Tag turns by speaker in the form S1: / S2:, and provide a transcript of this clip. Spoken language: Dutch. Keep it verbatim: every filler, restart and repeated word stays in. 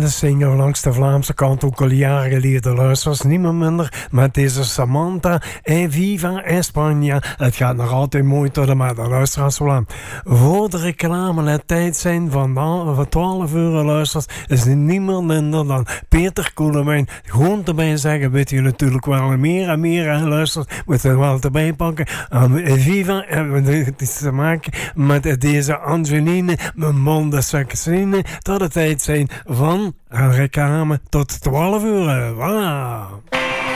S1: bekende singer langs de Vlaamse kant, ook al jaren geleden luisteraars, niet meer minder met deze Samantha en Viva España. Het gaat nog altijd mooi tot en met de luisteraars Vlaam. Voor de reclame het tijd zijn van, van twaalf uur luisteraars is niet meer minder dan Peter Koelemijn. Gewoon erbij zeggen, weet je natuurlijk wel meer en meer en luisteraars moet er wel erbij pakken. Um, Viva, het is te maken met deze Angeline, mijn man de Saxine, tot de tijd zijn van reclame tot twaalf uur. Voilà.